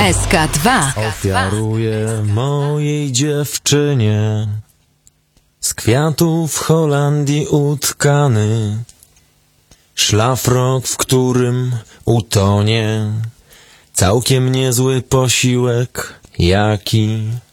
SK2. Ofiaruję mojej dziewczynie z kwiatów w Holandii utkany szlafrok, w którym utonie całkiem niezły posiłek, jaki